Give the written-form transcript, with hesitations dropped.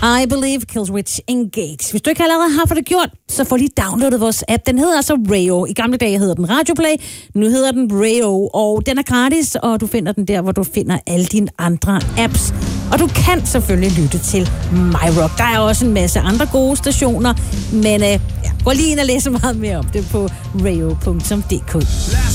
I Believe, Killswitch Engage. Hvis du ikke allerede har fået det gjort, så får lige downloadet vores app. Den hedder altså Rayo. I gamle dage hedder den Radioplay, nu hedder den Rayo, og den er gratis, og du finder den der, hvor du finder alle dine andre apps. Og du kan selvfølgelig lytte til MyRock. Der er også en masse andre gode stationer, men gå lige ind og læse meget mere om det på rayo.dk.